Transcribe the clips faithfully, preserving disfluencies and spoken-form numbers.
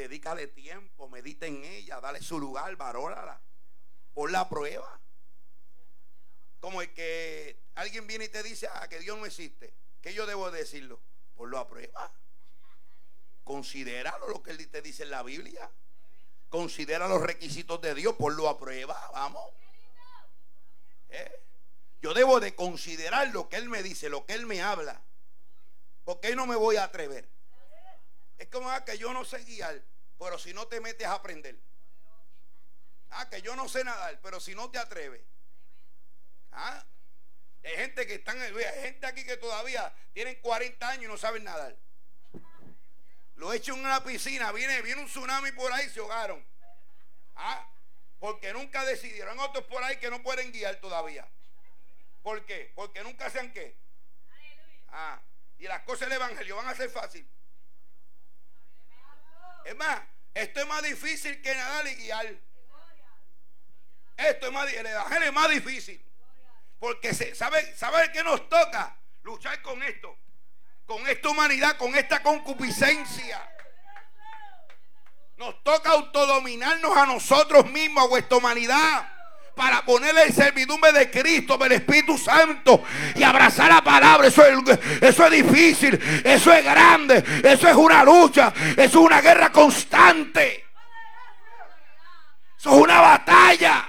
dedícale tiempo, medita en ella, dale su lugar, valórala. Pon la prueba. Como el que alguien viene y te dice, ah, que Dios no existe. ¿Qué yo debo decirlo? Ponlo a prueba. Considéralo lo que Él te dice en la Biblia. Considera los requisitos de Dios, ponlo a prueba, vamos. ¿Eh? Yo debo de considerar lo que Él me dice, lo que Él me habla. Porque no me voy a atrever. Es como ah, que yo no sé guiar, pero si no te metes a aprender. Ah, que yo no sé nadar, pero si no te atreves. Ah, hay gente que están, hay gente aquí que todavía tienen cuarenta años y no saben nadar. Lo echo en una piscina, viene, viene un tsunami por ahí y se ahogaron. Ah, porque nunca decidieron. Hay otros por ahí que no pueden guiar todavía. ¿Por qué? Porque nunca sean qué. Ah, y las cosas del evangelio van a ser fácil. Es más, esto es más difícil que nadar y guiar. Esto es más, el evangelio es más difícil. Porque se, ¿sabe, ¿sabe qué nos toca? Luchar con esto. Con esta humanidad, con esta concupiscencia. Nos toca autodominarnos a nosotros mismos, a vuestra humanidad, para ponerle el servidumbre de Cristo, del Espíritu Santo, y abrazar la palabra. Eso es, eso es difícil, eso es grande, eso es una lucha, eso es una guerra constante, eso es una batalla.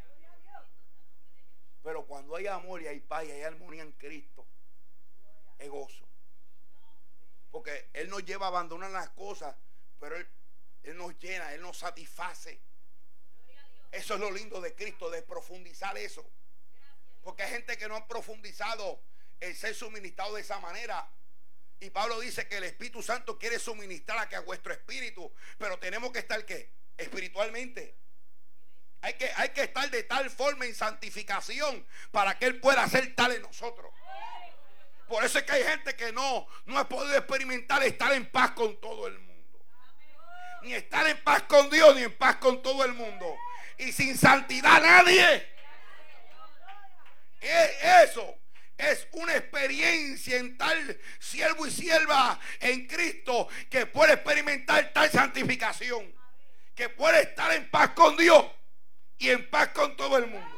Pero cuando hay amor y hay paz y hay armonía en Cristo, es gozo. Porque Él nos lleva a abandonar las cosas, pero Él, Él nos llena, Él nos satisface. Eso es lo lindo de Cristo, de profundizar eso. Porque hay gente que no ha profundizado el ser suministrado de esa manera. Y Pablo dice que el Espíritu Santo quiere suministrar a que a vuestro espíritu. Pero tenemos que estar ¿qué? Espiritualmente. Hay que, hay que estar de tal forma en santificación para que Él pueda hacer tal en nosotros. Por eso es que hay gente que no, no ha podido experimentar estar en paz con todo el mundo. Ni estar en paz con Dios, ni en paz con todo el mundo. Y sin santidad nadie. Eso es una experiencia en tal siervo y sierva en Cristo que puede experimentar tal santificación. Que puede estar en paz con Dios y en paz con todo el mundo.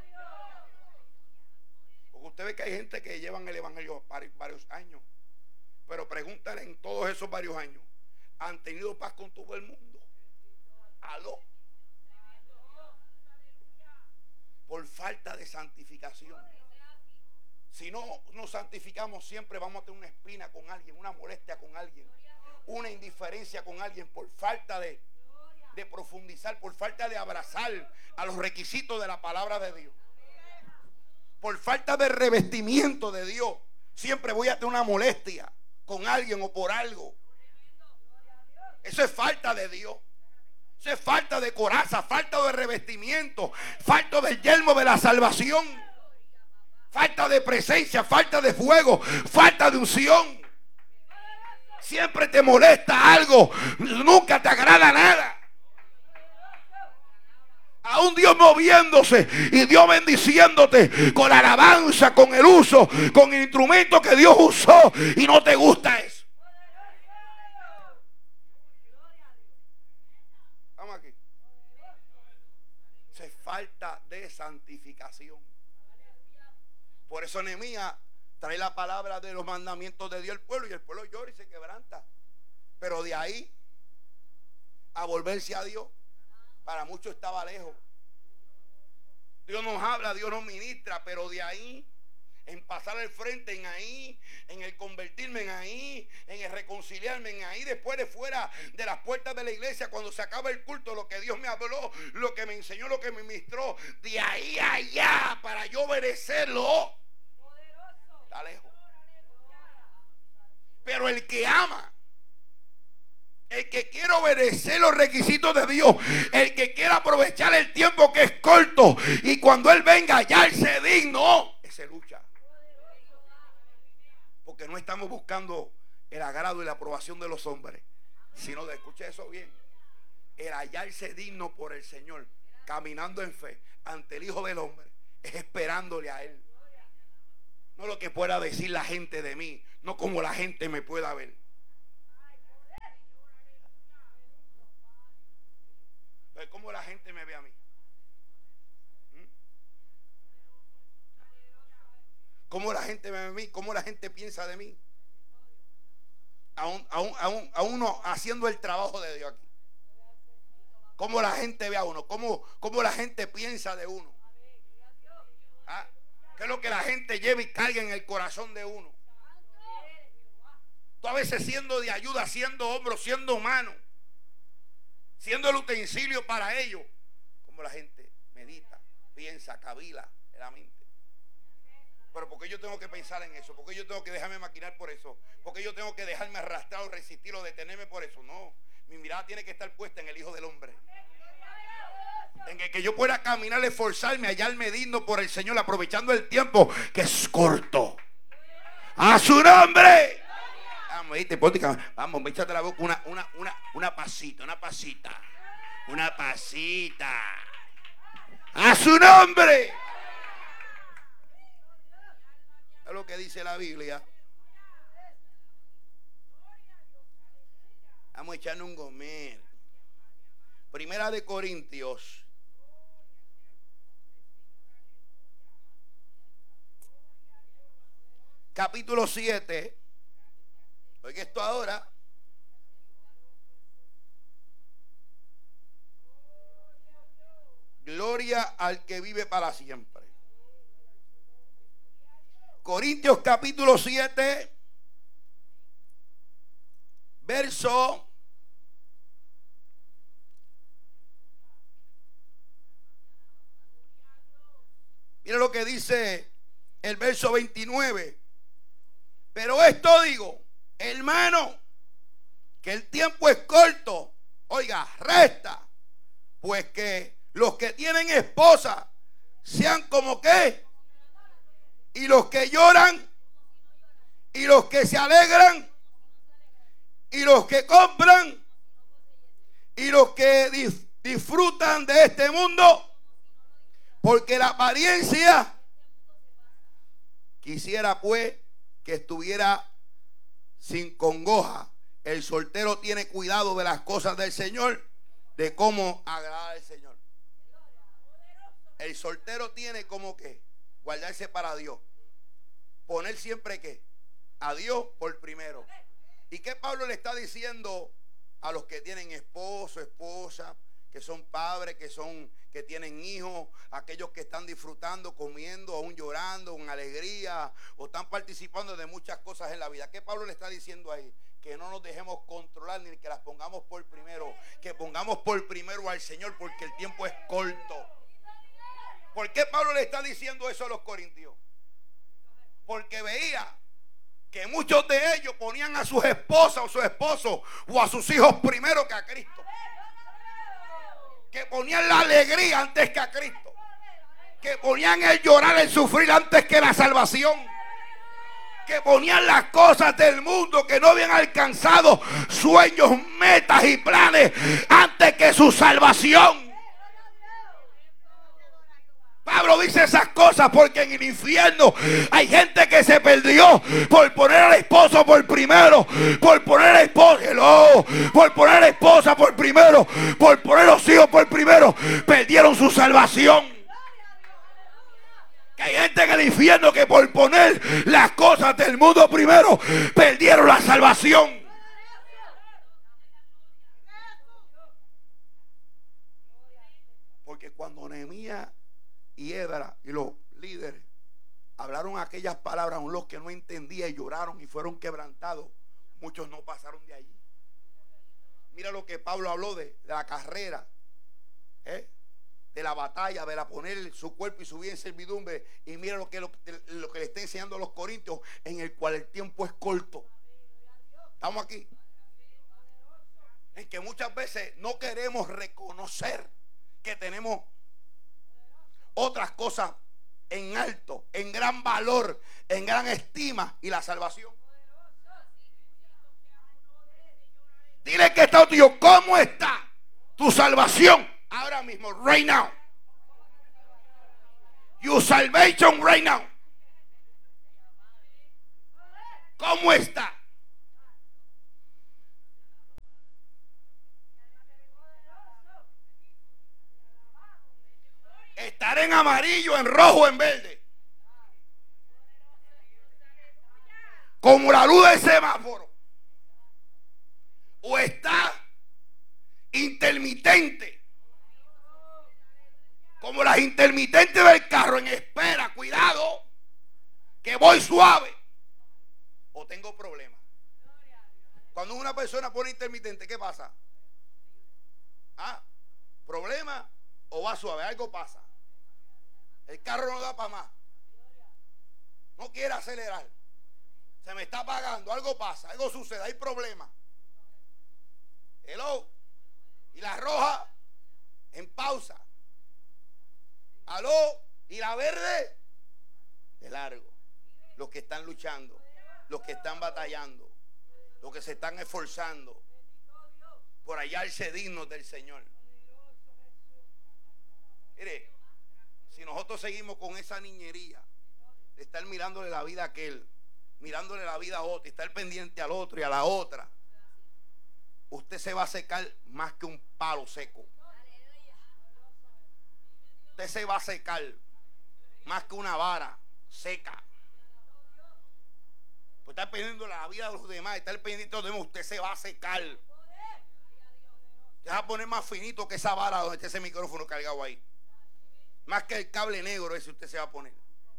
Usted ve que hay gente que llevan el evangelio varios años, pero pregúntale en todos esos varios años, ¿han tenido paz con todo el mundo? ¿Aló? Por falta de santificación. Si no nos santificamos, siempre vamos a tener una espina con alguien, una molestia con alguien, una indiferencia con alguien por falta de, de profundizar, por falta de abrazar a los requisitos de la palabra de Dios. Por falta de revestimiento de Dios, siempre voy a tener una molestia con alguien o por algo. Eso es falta de Dios. Eso es falta de coraza, falta de revestimiento, falta del yelmo de la salvación, falta de presencia, falta de fuego, falta de unción. Siempre te molesta algo, nunca te agrada nada. Aún Dios moviéndose y Dios bendiciéndote con la alabanza, con el uso, con el instrumento que Dios usó y no te gusta eso. Vamos aquí. Se falta de santificación. Por eso Nehemías trae la palabra de los mandamientos de Dios al pueblo y el pueblo llora y se quebranta. Pero de ahí a volverse a Dios, para muchos estaba lejos. Dios nos habla, Dios nos ministra, pero de ahí, en pasar al frente, en ahí, en el convertirme, en ahí, en el reconciliarme, en ahí, después de fuera de las puertas de la iglesia, cuando se acaba el culto, lo que Dios me habló, lo que me enseñó, lo que me ministró, de ahí a allá, para yo obedecerlo, está lejos. Pero el que ama, el que quiere obedecer los requisitos de Dios, el que quiere aprovechar el tiempo que es corto y cuando Él venga hallarse digno, ese lucha. Porque no estamos buscando el agrado y la aprobación de los hombres, sino de, escuche eso bien, el hallarse digno por el Señor, caminando en fe ante el Hijo del Hombre, es esperándole a Él. No lo que pueda decir la gente de mí, no como la gente me pueda ver. Entonces, ¿cómo la gente me ve a mí? ¿Mm? ¿Cómo la gente me ve a mí? ¿Cómo la gente piensa de mí? A, un, a, un, a, un, a uno haciendo el trabajo de Dios aquí. ¿Cómo la gente ve a uno? ¿Cómo, cómo la gente piensa de uno? ¿Ah? ¿Qué es lo que la gente lleva y carga en el corazón de uno? Tú a veces siendo de ayuda, siendo hombro, siendo mano, siendo el utensilio para ellos. Como la gente medita, piensa, cavila en la mente. Pero ¿por qué yo tengo que pensar en eso? ¿Por qué yo tengo que dejarme maquinar por eso? ¿Por qué yo tengo que dejarme arrastrar o resistir o detenerme por eso? No, mi mirada tiene que estar puesta en el Hijo del Hombre. En el que yo pueda caminar, esforzarme, hallarme digno por el Señor, aprovechando el tiempo que es corto. ¡A su nombre! Vamos, ¿viste? Vamos, échate la boca una, una, una, una pasita, una pasita. Una pasita. ¡A su nombre! Es lo que dice la Biblia. Vamos a echarle un gomel. Primera de Corintios. Capítulo siete. Oiga esto ahora. Gloria al que vive para siempre. Corintios capítulo siete. Verso mira lo que dice el verso veintinueve. Pero esto digo, hermano, que el tiempo es corto. Oiga, resta, pues que los que tienen esposa sean como que, y los que lloran, y los que se alegran, y los que compran, y los que dif- disfrutan de este mundo, porque la apariencia quisiera pues que estuviera sin congoja. El soltero tiene cuidado de las cosas del Señor, de cómo agradar al Señor. El soltero tiene como que guardarse para Dios, poner siempre que a Dios por primero. ¿Y qué Pablo le está diciendo a los que tienen esposo, esposa, que son padres, que son, que tienen hijos, aquellos que están disfrutando, comiendo, aún llorando, con alegría, o están participando de muchas cosas en la vida? ¿Qué Pablo le está diciendo ahí? Que no nos dejemos controlar ni que las pongamos por primero, que pongamos por primero al Señor, porque el tiempo es corto. ¿Por qué Pablo le está diciendo eso a los corintios? Porque veía que muchos de ellos ponían a sus esposas o sus esposos o a sus hijos primero que a Cristo. Que ponían la alegría antes que a Cristo. Que ponían el llorar, el sufrir antes que la salvación. Que ponían las cosas del mundo, que no habían alcanzado sueños, metas y planes antes que su salvación. Pablo dice esas cosas porque en el infierno hay gente que se perdió por poner al esposo por primero, por poner al esposo, hello, por poner a la esposa por primero, por poner a los hijos por primero, perdieron su salvación. Que hay gente en el infierno que por poner las cosas del mundo primero, perdieron la salvación. Porque cuando Nehemías y Edra y los líderes hablaron aquellas palabras, aún los que no entendían y lloraron y fueron quebrantados, muchos no pasaron de allí. Mira lo que Pablo habló de, de la carrera, ¿eh? de la batalla, de la poner su cuerpo y su vida en servidumbre. Y mira lo que, lo, lo que le está enseñando a los corintios, en el cual el tiempo es corto. Estamos aquí. En que muchas veces no queremos reconocer que tenemos otras cosas en alto, en gran valor, en gran estima, y la salvación. Dile que está tuyo, ¿cómo está tu salvación ahora mismo, right now? Your salvation right now. ¿Cómo está? estará en amarillo, en rojo, en verde. Como la luz del semáforo. O está intermitente. Como las intermitentes del carro en espera. Cuidado, que voy suave. O tengo problemas. Cuando una persona pone intermitente, ¿qué pasa? ¿Ah? ¿Problema o va suave? Algo pasa. El carro no da para más. No quiere acelerar. Se me está apagando. Algo pasa. Algo sucede. Hay problemas. Hello. Y la roja en pausa. Aló. Y la verde de largo. Los que están luchando. Los que están batallando. Los que se están esforzando por hallarse dignos del Señor. Mire, si nosotros seguimos con esa niñería de estar mirándole la vida a aquel, mirándole la vida a otro, y estar pendiente al otro y a la otra, usted se va a secar más que un palo seco. Usted se va a secar más que una vara seca. Pues estar pendiente de la vida de los demás, estar pendiente de los demás, usted se va a secar. Se va a poner más finito que esa vara donde está ese micrófono cargado ahí. Más que el cable negro ese usted se va a poner.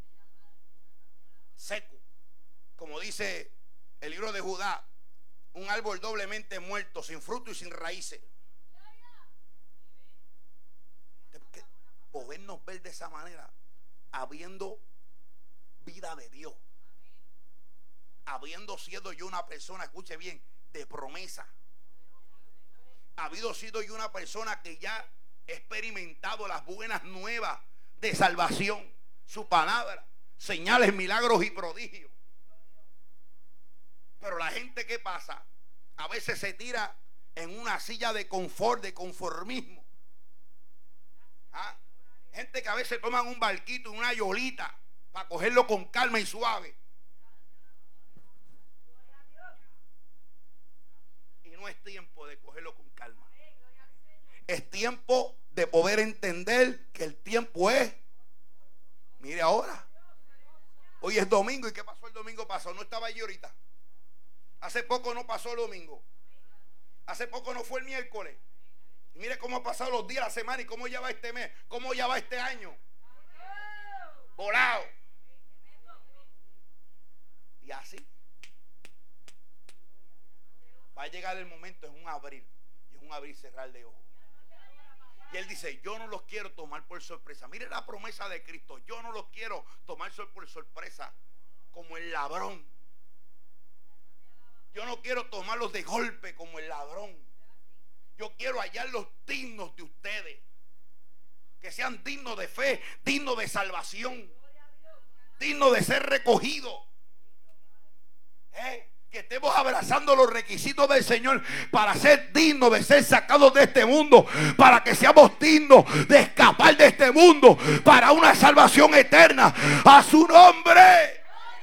Seco. Como dice el libro de Judá, un árbol doblemente muerto, sin fruto y sin raíces. Podernos ver de esa manera, habiendo vida de Dios. Habiendo sido yo una persona, escuche bien, de promesa. Habiendo sido yo una persona que ya he experimentado las buenas nuevas de salvación, su palabra, señales, milagros y prodigios. Pero la gente, ¿qué pasa? A veces se tira en una silla de confort, de conformismo. ¿Ah? Gente que a veces toman un barquito, una yolita, para cogerlo con calma y suave. Y no es tiempo de cogerlo con calma. Es tiempo de poder entender que el tiempo es, mire ahora, hoy es domingo. ¿Y qué pasó el domingo pasado? No estaba allí ahorita. Hace poco no pasó el domingo. Hace poco no fue el miércoles. Y mire cómo ha pasado los días, la semana, y cómo ya va este mes, cómo ya va este año. Volado. Y así va a llegar el momento, es un abrir. Y es un abrir y cerrar de ojos. Y él dice, yo no los quiero tomar por sorpresa. Mire la promesa de Cristo. Yo no los quiero tomar por sorpresa como el ladrón. Yo no quiero tomarlos de golpe como el ladrón. Yo quiero hallarlos dignos de ustedes. Que sean dignos de fe, dignos de salvación, dignos de ser recogidos. ¿Eh? Que estemos abrazando los requisitos del Señor para ser dignos de ser sacados de este mundo, para que seamos dignos de escapar de este mundo para una salvación eterna. A su nombre.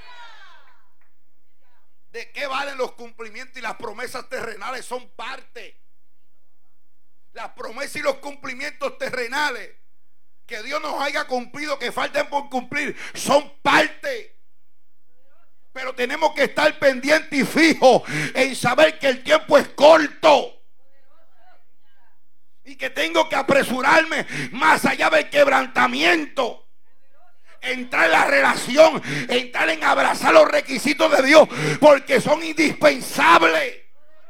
¿De qué valen los cumplimientos y las promesas terrenales? Son parte. Las promesas y los cumplimientos terrenales que Dios nos haya cumplido, que falten por cumplir, son parte. Pero tenemos que estar pendientes y fijos en saber que el tiempo es corto. Y que tengo que apresurarme más allá del quebrantamiento. Entrar en la relación, entrar en abrazar los requisitos de Dios, porque son indispensables.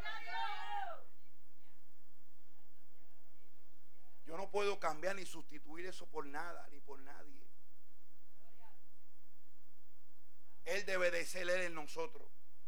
Yo no puedo cambiar ni sustituir eso por nada, ni por nadie. Él debe de ser Él en nosotros.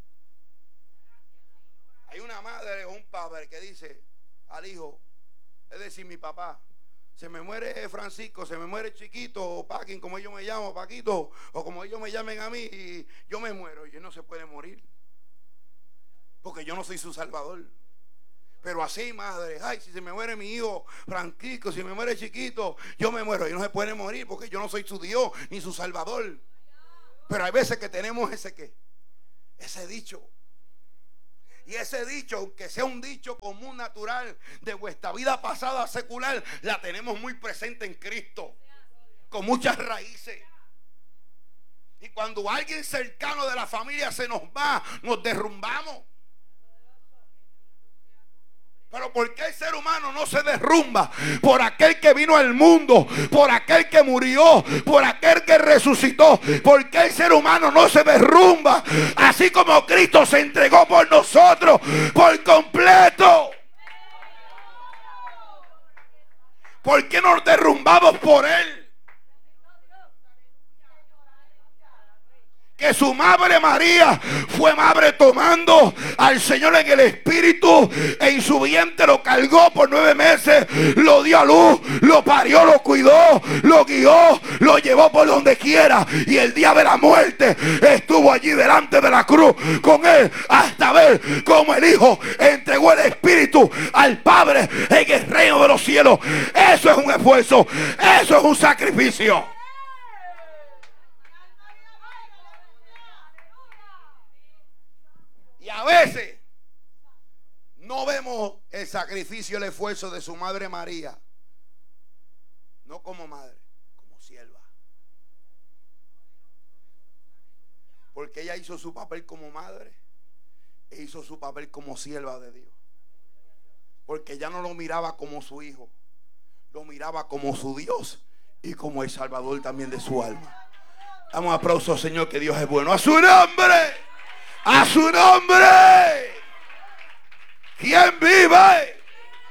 Hay una madre o un padre que dice al hijo, es decir, mi papá, se me muere Francisco, se me muere Chiquito, o Paquín, como ellos me llaman, Paquito, o como ellos me llamen a mí, y yo me muero. Y él no se puede morir, porque yo no soy su salvador. Pero así, madre, ay, si se me muere mi hijo Francisco, si me muere Chiquito, yo me muero. Y no se puede morir, porque yo no soy su Dios, ni su salvador. Pero hay veces que tenemos ese que, ese dicho. Y ese dicho, aunque sea un dicho común, natural, de vuestra vida pasada secular, la tenemos muy presente en Cristo. con muchas raíces. Y cuando alguien cercano de la familia se nos va, nos derrumbamos. Pero ¿por qué el ser humano no se derrumba? Por aquel que vino al mundo, por aquel que murió, por aquel que resucitó. ¿Por qué el ser humano no se derrumba? Así como Cristo se entregó por nosotros, por completo. ¿Por qué nos derrumbamos por Él? Que su madre María fue madre tomando al Señor en el espíritu, en su vientre lo cargó por nueve meses, lo dio a luz, lo parió, lo cuidó, lo guió, lo llevó por donde quiera, y el día de la muerte estuvo allí delante de la cruz con Él hasta ver cómo el Hijo entregó el espíritu al Padre en el reino de los cielos. Eso es un esfuerzo, eso es un sacrificio. Y a veces no vemos el sacrificio, el esfuerzo de su madre María, no como madre, como sierva. Porque ella hizo su papel como madre e hizo su papel como sierva de Dios. Porque ella no lo miraba como su hijo, lo miraba como su Dios y como el Salvador también de su alma. Damos un aplauso, Señor, que Dios es bueno. ¡A su nombre! ¡A su nombre! ¿Quién vive?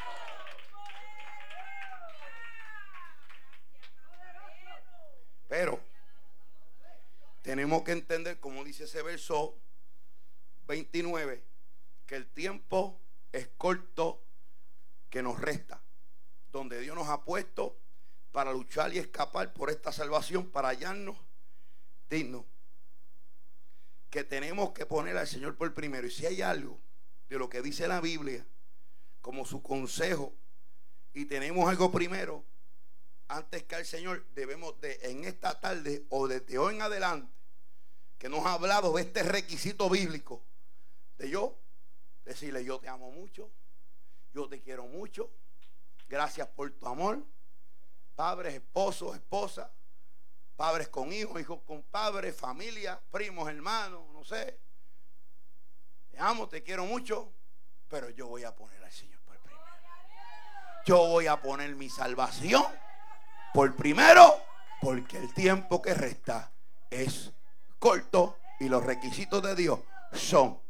Pero tenemos que entender, como dice ese verso veintinueve, que el tiempo es corto que nos resta, donde Dios nos ha puesto para luchar y escapar por esta salvación, para hallarnos dignos. Que tenemos que poner al Señor por primero. Y si hay algo de lo que dice la Biblia como su consejo, y tenemos algo primero antes que al Señor, debemos de en esta tarde o desde hoy en adelante, que nos ha hablado de este requisito bíblico, de yo decirle: yo te amo mucho, yo te quiero mucho, gracias por tu amor. Padres, esposos, esposas, padres con hijos, hijos con padres, familia, primos, hermanos, no sé. Te amo, te quiero mucho, pero yo voy a poner al Señor por primero. Yo voy a poner mi salvación por primero, porque el tiempo que resta es corto y los requisitos de Dios son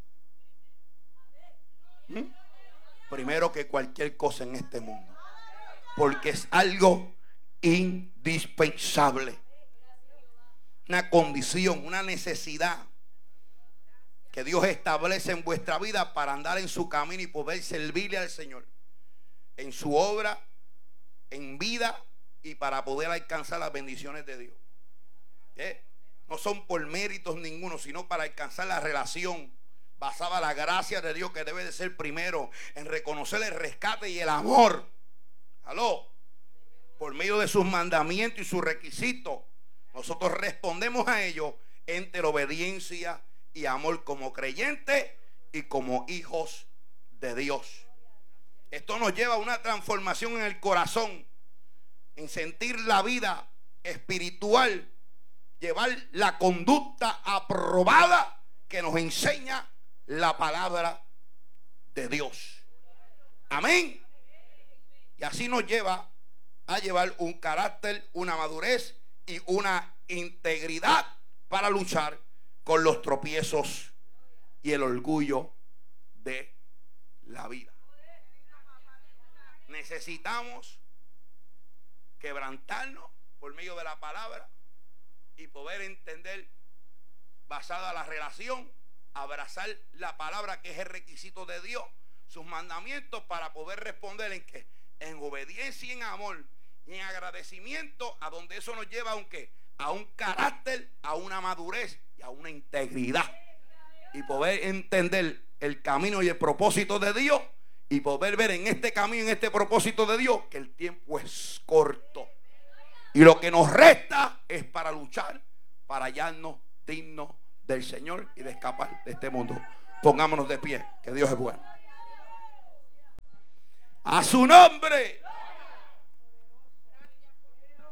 ¿Mm? primero que cualquier cosa en este mundo, porque es algo indispensable. Una condición, una necesidad que Dios establece en vuestra vida para andar en su camino y poder servirle al Señor en su obra, en vida, y para poder alcanzar las bendiciones de Dios. ¿Eh? No son por méritos ninguno, sino para alcanzar la relación basada en la gracia de Dios, que debe de ser primero en reconocer el rescate y el amor. ¿Aló? Por medio de sus mandamientos y sus requisitos, nosotros respondemos a ellos entre la obediencia y amor como creyentes y como hijos de Dios. Esto nos lleva a una transformación en el corazón, en sentir la vida espiritual, llevar la conducta aprobada que nos enseña la palabra de Dios. Amén. Y así nos lleva a llevar un carácter, una madurez y una integridad para luchar con los tropiezos y el orgullo de la vida. Necesitamos quebrantarnos por medio de la palabra y poder entender, basada en la relación, abrazar la palabra, que es el requisito de Dios, sus mandamientos, para poder responder en que en obediencia y en amor y en agradecimiento, a donde eso nos lleva a un, ¿qué? A un carácter, a una madurez y a una integridad, y poder entender el camino y el propósito de Dios, y poder ver en este camino, en este propósito de Dios, que el tiempo es corto y lo que nos resta es para luchar, para hallarnos dignos del Señor y de escapar de este mundo. Pongámonos de pie, que Dios es bueno. A su nombre.